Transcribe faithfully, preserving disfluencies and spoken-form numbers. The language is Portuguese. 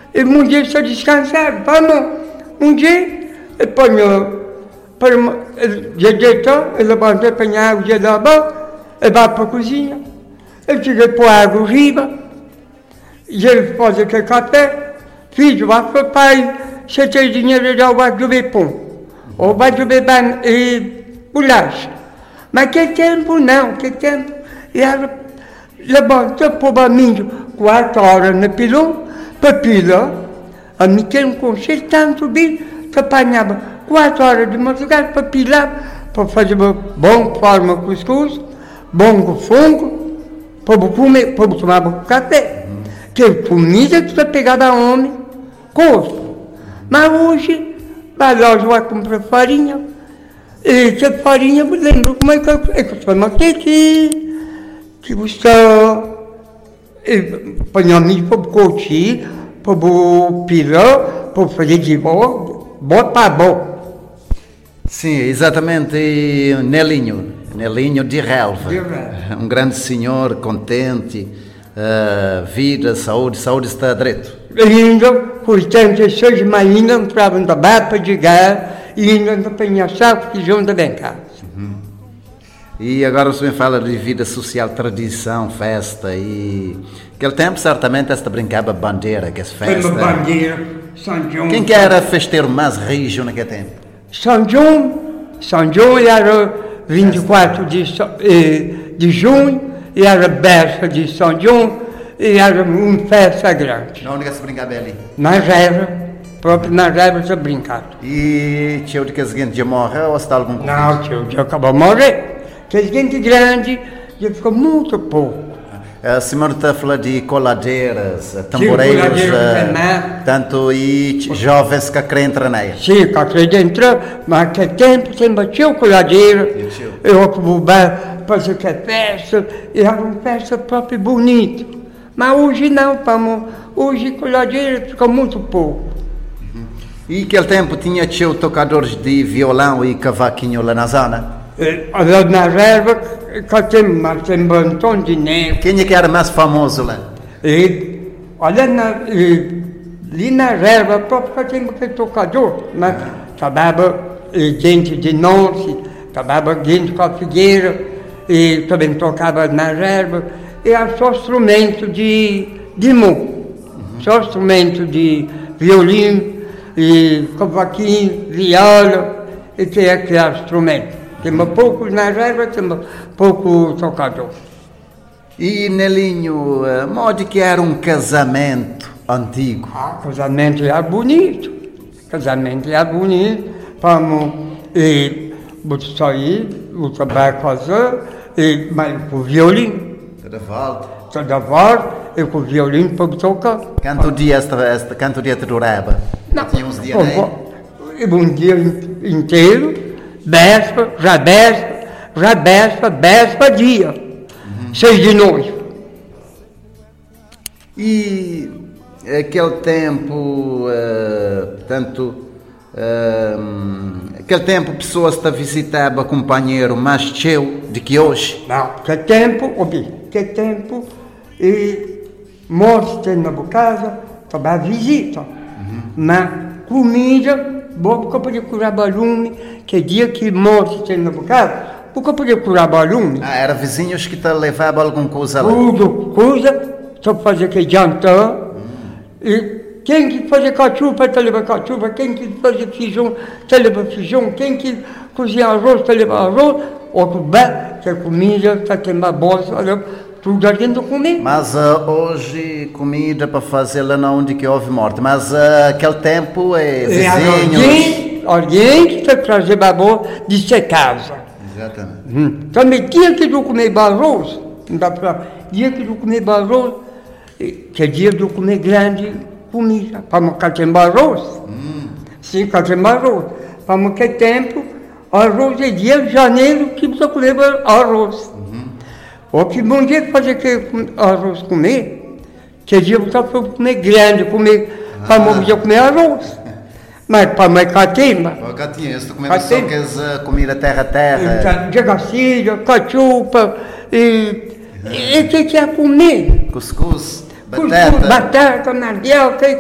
e um dia estou descansado, vamos, um dia, e ponho, ponho já deitou, eu levantei, ponho a água, já dá bom, e vai para a cozinha, eu cheguei para a água riba, e ele faz aquele café, filho, vai para o pai, se tem dinheiro, já vai beber pão, ou vai beber ban e bolacha, mas que tempo não, que tempo, e ela levantou para o mim, quatro horas na pilão, para pilão, a mim tem um conselho tanto bem, que apanhava quatro horas de madrugada para pilar, para fazer uma boa forma com cuscuz, bom com fungo, para comer, para tomar um café. Que comida que você pegava homem, custo. Mas hoje, a loja vai comprar farinha, e essa farinha, me lembro como é que eu, é que eu faço que que gostou. Põe a mim para curtir, para pilar, para fazer de bom, bom para bom. Sim, exatamente, e Nelinho, Nelinho de Relva, De Relva. Um grande senhor, contente, uh, vida, saúde, saúde está direito. Ainda, portanto, as suas ainda entravam da barra de gás e ainda não tinha saco que junto bem cá. E agora o senhor fala de vida social, tradição, festa e... Aquele tempo, certamente, esta brincava bandeira, que é festa. Foi uma bandeira, São João. Quem que era festeiro mais rijo naquele tempo? São João, São João era vinte e quatro de, de junho, e era berça de São João, e era uma festa grande. Onde que se brincava ali? Na Reva, próprio na Reva se brincava. E tinha de que a seguinte já morreu ou está algum convite? Não, tio, já acabou de morrer. Que gente grande, já ficou muito pouco. A senhora está a falar de coladeiras, tamboreiros, uh, tanto e jovens que querem entrar nela. Sim, que querem entrar, mas naquele tempo sempre tinha coladeira. Eu vou fazer que festa, e era uma festa própria e bonita. Mas hoje não, vamos, hoje coladeira fica muito pouco. Uhum. E naquele tempo tinha tio tocadores de violão e cavaquinho lá na zona? Lá na Reva, que tem, mas tem um montão de neve. Quem é que era mais famoso lá? E, olha, na, e, ali na Reva, próprio que tem aquele tocador, mas trabalhava gente de norte, trabalhava gente com a Figueira, e também tocava na Reva, e era só instrumento de, de mão, uhum. Só instrumento de violino, e cavaquinho, viola, e tem aquele instrumento. Temos poucos na Reva, temos pouco tocador. E Nelinho, modo que era um casamento antigo? Ah, casamento era bonito, casamento era bonito, vamos, e vou sair, vou trabalhar fazer, e, mas com violino. Toda volta? Toda volta, e com violino para tocar. Quanto dia esta, esta, quanto dia te durava? Não, tinha uns dias, e um dia inteiro, Bespa, já bespa, já bespa, bespa dia, uhum. Seis de noite. E aquele tempo, uh, portanto, uh, aquele tempo pessoas te visitavam companheiro mais cheio do que hoje? Não, que tempo, ouvi, que tempo, e mostra na casa, para visita, uhum. Mas comida, bom, porque eu podia curar balume, que dia que morte tem na casa, porque eu podia curar balume. Ah, era vizinhos que te levavam alguma coisa lá? Tudo, coisa, só fazer que jantar, hum. E quem que fazia cachupa, te leva cachupa, quem que fazia feijão, te leva feijão, quem que cozinha arroz, te leva arroz, outro bem, que comida, que tem uma bolsa, tudo a gente comer. Mas uh, hoje comida para fazer lá não onde que houve morte, mas uh, aquele tempo é vizinhos. Alguém, alguém que te trazia babô de ser casa. Exatamente. Hum. Também dia que eu comer arroz, não dá para dia que eu comer arroz, que é dia de eu comer grande comida, para catar arroz. Hum. Sim, catar arroz. Para que tempo, arroz é dia de janeiro que você comer arroz. O que bom dia fazer que arroz comer, que dia você foi comer grande, comer, ah. Para poder comer arroz. Mas para mãe catimba. Oh, catimba, estou comendo só que é comida terra-terra. Jagacilha, cachupa, e o que que é comer? Cuscuz, batata. Cuscuz, batata, mandioca.